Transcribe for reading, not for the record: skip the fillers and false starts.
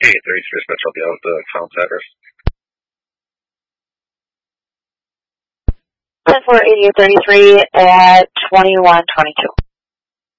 8833 Metro Beyond the Tom's address. 10-4, 8833 at 2122.